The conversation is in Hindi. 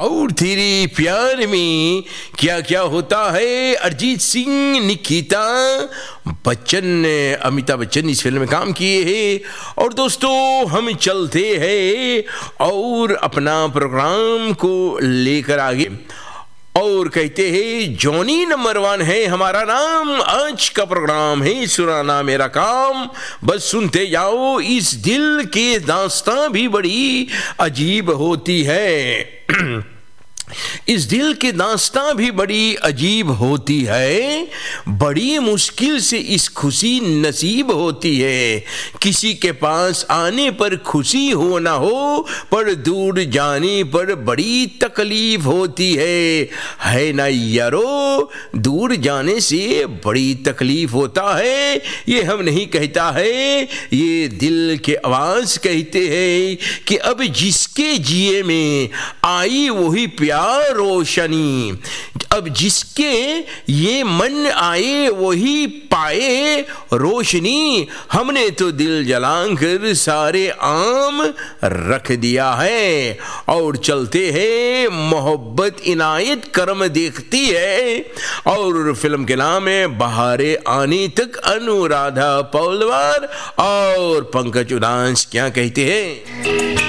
और तेरे प्यार में क्या क्या होता है। अरिजीत सिंह, निकिता बच्चन ने, अमिताभ बच्चन इस फिल्म में काम किए हैं। और दोस्तों हम चलते हैं और अपना प्रोग्राम को लेकर आगे और कहते हैं जॉनी नंबर 1 है हमारा नाम। आज का प्रोग्राम है सुनाना मेरा काम, बस सुनते जाओ। इस दिल के दास्तां भी बड़ी अजीब होती है। इस दिल के दास्तां भी बड़ी अजीब होती है। बड़ी मुश्किल से इस खुशी नसीब होती है। किसी के पास आने पर खुशी हो ना हो, पर दूर जाने पर बड़ी तकलीफ होती है ना यारो। दूर जाने से बड़ी तकलीफ होता है। ये हम नहीं कहता है, ये दिल के आवाज कहते हैं कि अब जिसके जिए में आई वही प्यार रोशनी। अब जिसके ये मन आए वही पाए रोशनी। हमने तो दिल जलाकर सारे आम रख दिया है। और चलते हैं मोहब्बत इनायत करम देखती है। और फिल्म के नाम है बहारे आने तक। अनुराधा पौलवार और पंकज उधास क्या कहते हैं।